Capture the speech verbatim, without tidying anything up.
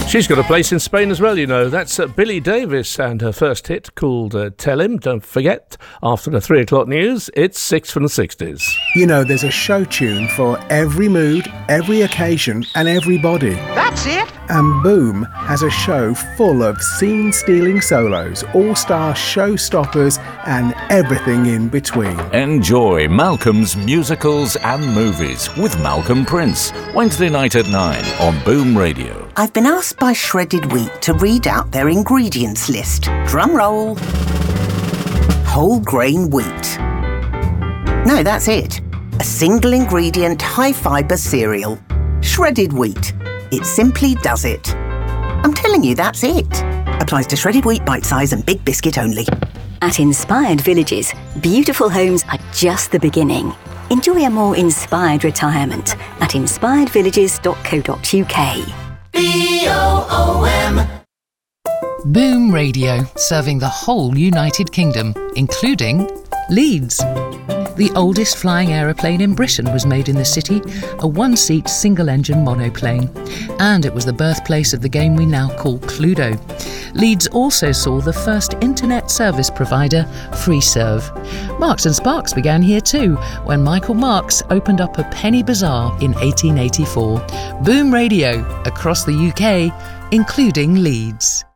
She's got a place in Spain as well, you know. That's uh, Billie Davis and her first hit called uh, Tell Him. Don't forget, after the three o'clock news, it's six from the sixties. You know, there's a show tune for every mood, every occasion and everybody. That's it. And Boom has a show full of scene-stealing solos, all-star showstoppers and everything in between. Enjoy Malcolm's musicals and movies with Malcolm Prince, Wednesday night at nine on Boom Radio. I've been asked by Shredded Wheat to read out their ingredients list. Drum roll. Whole grain wheat. No, that's it. A single ingredient, high fibre cereal. Shredded wheat. It simply does it. I'm telling you, that's it. Applies to shredded wheat, bite size and big biscuit only. At Inspired Villages, beautiful homes are just the beginning. Enjoy a more inspired retirement at inspired villages dot co dot uk. B O O M. Boom Radio, serving the whole United Kingdom, including Leeds. The oldest flying aeroplane in Britain was made in the city, a one-seat single-engine monoplane. And it was the birthplace of the game we now call Cluedo. Leeds also saw the first internet service provider, FreeServe. Marks and Sparks began here too, when Michael Marks opened up a penny bazaar in eighteen eighty-four. Boom Radio, across the U K, including Leeds.